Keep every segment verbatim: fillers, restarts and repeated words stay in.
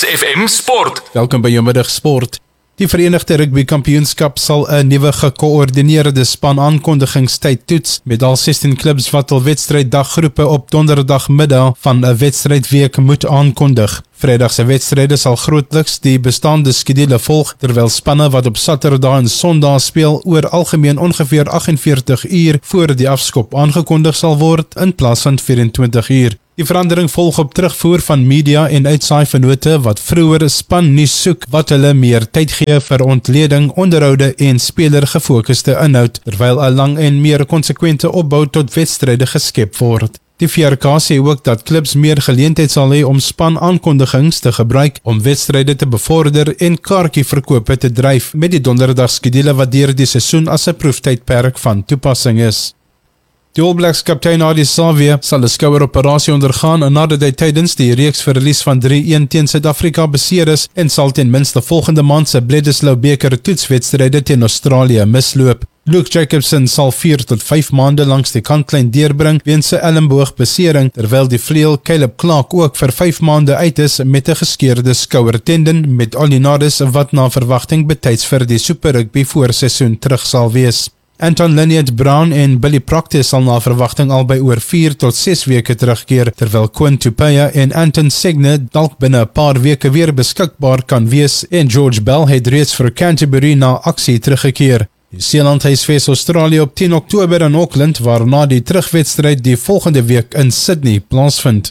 F M Sport. Welkom by jou middag sport. Die Verenigde Rugby Kampioenskap sal 'n nuwe gekoördineerde span aankondigingstyd toets met al sestien klubs wat al wedstryddaggroepe op donderdagmiddag van 'n wedstrydweek moet aankondig. Vrydag se wedstryde sal grootliks die bestaande skedule volg, terwyl spanne wat op Saterdag en Sondag speel oor algemeen ongeveer agt en veertig uur voor die afskop aangekondig sal word in plaas van vyf en twintig uur. Die verandering volg op terugvoer van media en uitsaai vennote wat vroeër span nuus soek wat hulle meer tyd gee vir ontleding, onderhoude en spelergefokuste inhoud, terwyl 'n lang en meer konsekwente opbou tot wedstryde geskep word. Die V R K sê ook dat klubs meer geleentheid sal hê om span aankondigings te gebruik om wedstryde te bevorder en kaartjieverkope te dryf met die donderdagskedule wat deur die seisoen as 'n proeftydperk van toepassing is. Die All Blacks kaptein Ardie Savea sal 'n skoueroperasie ondergaan nadat hy tydens die reeks verlies van drie-een teen Suid-Afrika beseer is en sal ten minste volgende maand se Bledisloe beker toetswedstryde teen Australië misloop. Luke Jacobson sal vier tot vyf maande langs die kantlyn deurbring weens sy ellemboogbesering, terwyl die vleuel Caleb Clark ook vir vyf maande uit is met 'n geskeurde skouertendon met Olinaris wat na verwagting betyds vir die Super Rugby voorseisoen terug sal wees. Anton Linnea-Brown en Billy Proctor sal na verwagting albei oor vier tot ses weke terugkeer, terwyl Quinn Tupaia en Anton Segne dalk binne 'n paar weke weer beskikbaar kan wees en George Bell het reeds vir Canterbury na aksie teruggekeer. Nieu-Seeland huisves Australië op tien Oktober in Auckland, waarna die terugwedstryd die volgende week in Sydney plaasvind.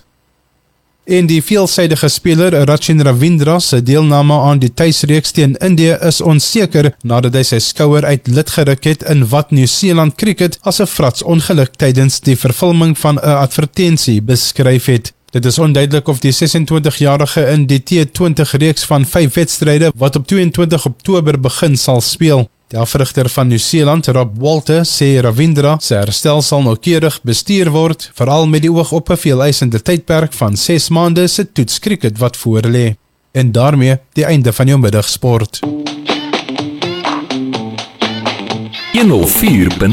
En die veelsidige speler Rachin Ravindra se deelname aan die tuisreeks teen Indië is onseker nadat hy sy skouer uit lid geruk het in wat Nieu-Seeland Cricket as 'n frats ongeluk tydens die vervulling van 'n advertensie beskryf het. Dit is onduidelik of die ses en twintig-jarige in die T twintig reeks van vyf wedstryde wat op twee en twintig Oktober begin sal speel. Die afrigter van Nieu-Seeland, Rob Walter, sê Ravindra se herstel sal noukeurig bestuur word, veral met die oog op 'n veeleisende tydperk van ses maande se toets cricket wat voorlê. En daarmee die einde van jou middagsport. honderd vier punt